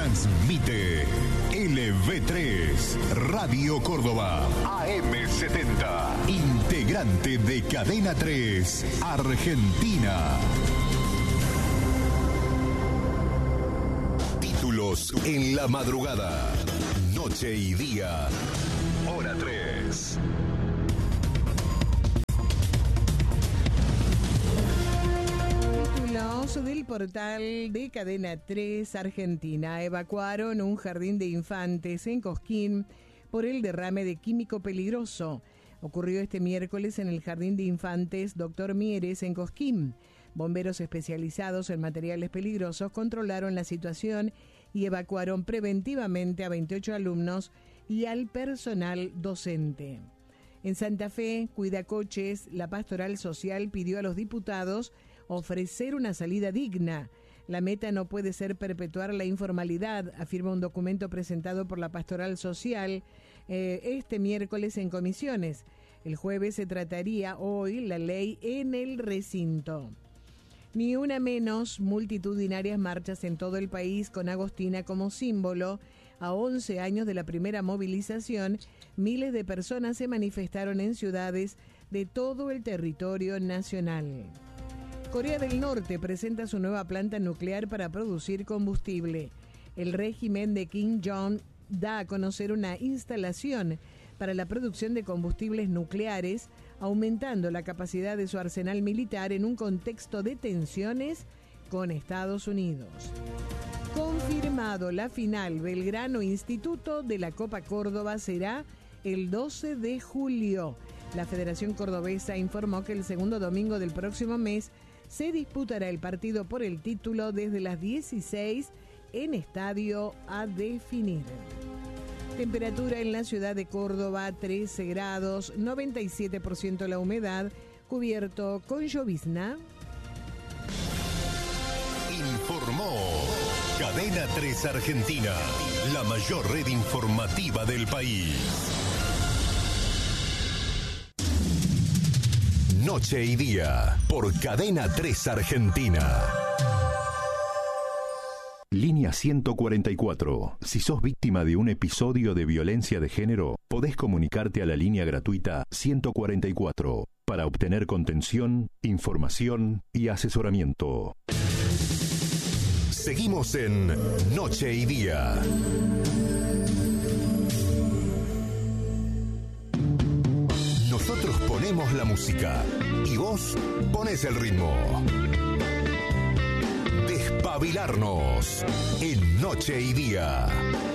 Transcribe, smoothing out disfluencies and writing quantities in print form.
Transmite LV3, Radio Córdoba, AM70, integrante de Cadena 3, Argentina. Títulos en la madrugada, noche y día, hora 3. Del portal de Cadena 3 Argentina. Evacuaron un jardín de infantes en Cosquín por el derrame de químico peligroso. Ocurrió este miércoles en el jardín de infantes Dr. Mieres en Cosquín. Bomberos especializados en materiales peligrosos controlaron la situación y evacuaron preventivamente a 28 alumnos y al personal docente. En Santa Fe, Cuidacoches, la Pastoral Social pidió a los diputados ofrecer una salida digna. La meta no puede ser perpetuar la informalidad, afirma un documento presentado por la Pastoral Social este miércoles en comisiones. El jueves se trataría hoy la ley en el recinto. Ni una menos, multitudinarias marchas en todo el país con Agostina como símbolo. A 11 años de la primera movilización, miles de personas se manifestaron en ciudades de todo el territorio nacional. Corea del Norte presenta su nueva planta nuclear para producir combustible. El régimen de Kim Jong da a conocer una instalación para la producción de combustibles nucleares, aumentando la capacidad de su arsenal militar en un contexto de tensiones con Estados Unidos. Confirmado, la final Belgrano Instituto de la Copa Córdoba será el 12 de julio. La Federación Cordobesa informó que el segundo domingo del próximo mes se disputará el partido por el título desde las 16 en estadio a definir. Temperatura en la ciudad de Córdoba, 13 grados, 97% la humedad, cubierto con llovizna. Informó Cadena 3 Argentina, la mayor red informativa del país. Noche y día, por Cadena 3 Argentina. Línea 144. Si sos víctima de un episodio de violencia de género, podés comunicarte a la línea gratuita 144 para obtener contención, información y asesoramiento. Seguimos en Noche y Día. Nosotros ponemos la música y vos ponés el ritmo. Despabilarnos en Noche y Día.